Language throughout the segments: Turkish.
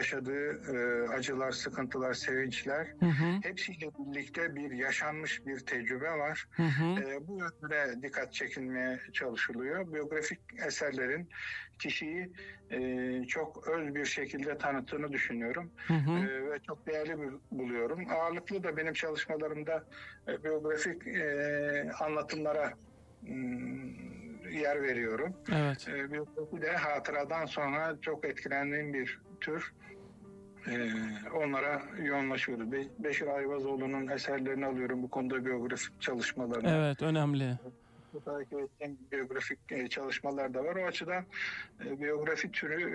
yaşadığı acılar, sıkıntılar, sevinçler, hepsiyle birlikte bir yaşanmış bir tecrübe var. Bu yönde dikkat çekilmeye çalışılıyor. Biyografik eserlerin kişiyi çok öz bir şekilde tanıttığını düşünüyorum. Ve çok değerli buluyorum. Ağırlıklı da benim çalışmalarımda biyografik anlatımlara yer veriyorum. Evet. Biyografi de hatıradan sonra çok etkilendiğim bir tür. Onlara yoğunlaşıyoruz. Beşir Ayvazoğlu'nun eserlerini alıyorum bu konuda, biyografik çalışmalarını. Evet, önemli. Takip ettiğim biyografik çalışmalar da var. O açıdan biyografi türü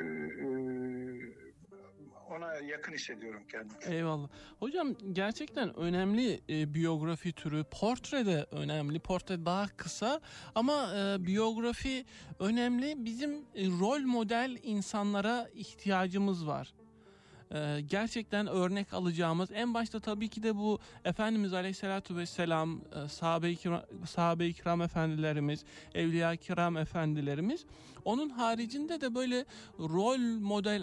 ona yakın hissediyorum kendimi. Eyvallah. Hocam gerçekten önemli biyografi türü. Portre de önemli. Portre daha kısa ama biyografi önemli. Bizim rol model insanlara ihtiyacımız var. Gerçekten örnek alacağımız, en başta tabii ki de bu Efendimiz Aleyhisselatü Vesselam, sahabe-i kiram efendilerimiz, evliya kiram efendilerimiz. Onun haricinde de böyle rol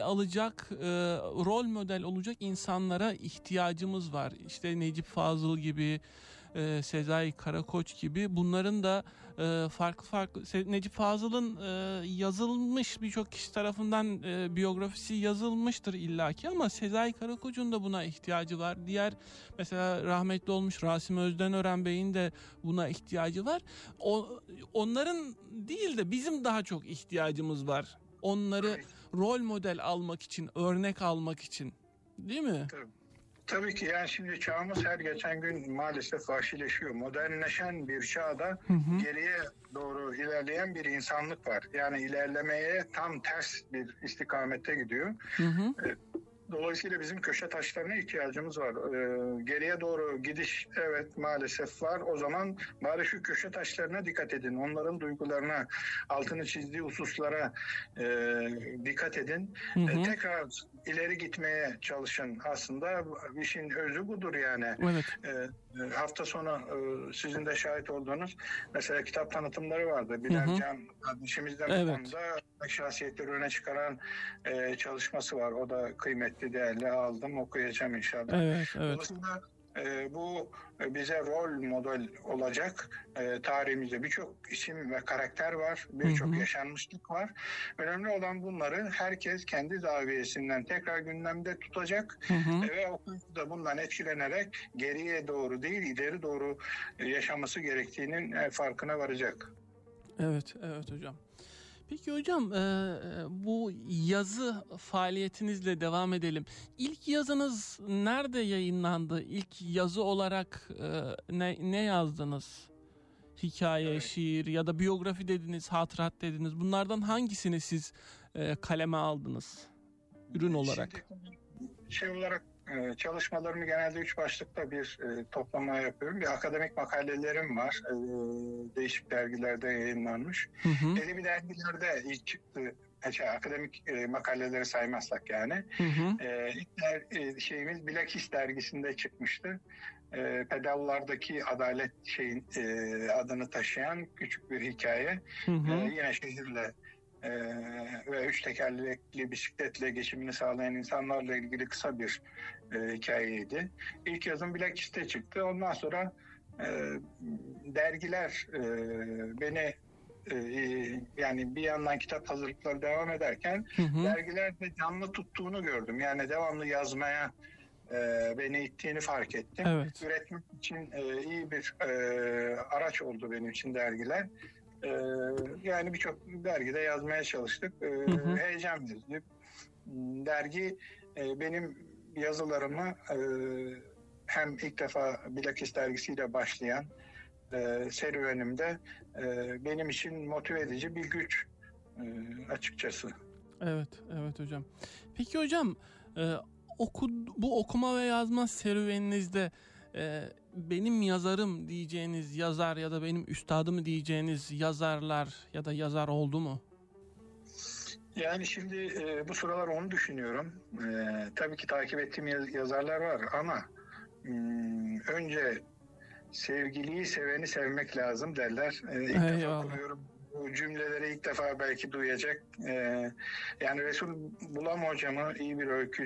model olacak insanlara ihtiyacımız var. İşte Necip Fazıl gibi, Sezai Karakoç gibi, bunların da farklı Necip Fazıl'ın yazılmış, birçok kişi tarafından biyografisi yazılmıştır illaki, ama Sezai Karakoç'un da buna ihtiyacı var. Diğer mesela rahmetli olmuş Rasim Özdenören Bey'in de buna ihtiyacı var. Onların değil de bizim daha çok ihtiyacımız var. Onları rol model almak için, örnek almak için. Değil mi? Tabii ki, yani şimdi çağımız her geçen gün maalesef vahşileşiyor. Modernleşen bir çağda geriye doğru ilerleyen bir insanlık var. Yani ilerlemeye tam ters bir istikamette gidiyor. Dolayısıyla bizim köşe taşlarına ihtiyacımız var. Geriye doğru gidiş evet maalesef var. O zaman bari şu köşe taşlarına dikkat edin. Onların duygularına, altını çizdiği hususlara dikkat edin. Tekrar ileri gitmeye çalışın. Aslında işin özü budur yani. Evet. Hafta sonu sizin de şahit olduğunuz mesela kitap tanıtımları vardı. Bilal Can kardeşimizden bu konuda şahsiyetleri öne çıkaran çalışması var. O da kıymetli, değerli, aldım, okuyacağım inşallah. Evet. Dolayısıyla bu bize rol model olacak. Tarihimizde birçok isim ve karakter var. Birçok yaşanmışlık var. Önemli olan bunları herkes kendi zaviyesinden tekrar gündemde tutacak. Ve okuyucu da bundan etkilenerek geriye doğru değil, ileri doğru yaşaması gerektiğinin farkına varacak. Evet hocam. Peki hocam, bu yazı faaliyetinizle devam edelim. İlk yazınız nerede yayınlandı? İlk yazı olarak ne yazdınız? Hikaye, şiir ya da biyografi dediniz, hatırat dediniz. Bunlardan hangisini siz kaleme aldınız ürün olarak? Şimdi olarak çalışmalarımı genelde 3 başlıkta bir toplama yapıyorum. Bir akademik makalelerim var. Değişik dergilerde yayınlanmış. Edebi dergilerde ilk çıktı. Akademik makaleleri saymazsak yani. İlk şeyimiz Bilakis dergisinde çıkmıştı. Pedallardaki adalet adını taşıyan küçük bir hikaye. Yine şehirle ve 3 tekerlekli bisikletle geçimini sağlayan insanlarla ilgili kısa bir hikayeydi. İlk yazım Bilakis'te çıktı. Ondan sonra dergiler beni yani bir yandan kitap hazırlıkları devam ederken dergilerde canlı tuttuğunu gördüm. Yani devamlı yazmaya beni ittiğini fark ettim. Üretmek için iyi bir araç oldu benim için dergiler. Yani birçok dergide yazmaya çalıştık. Heyecan verici. Dergi benim yazılarımı hem ilk defa Bilakis dergisiyle başlayan serüvenimde benim için motive edici bir güç açıkçası. Evet hocam. Peki hocam, bu okuma ve yazma serüveninizde benim yazarım diyeceğiniz yazar ya da benim üstadım diyeceğiniz yazarlar ya da yazar oldu mu? Yani şimdi bu sıralar onu düşünüyorum. Tabii ki takip ettiğim yazarlar var ama önce sevgiliyi seveni sevmek lazım derler. İlk defa okuyorum. Bu cümleleri ilk defa belki duyacak. Yani Resul Bulam hocamı iyi bir öykü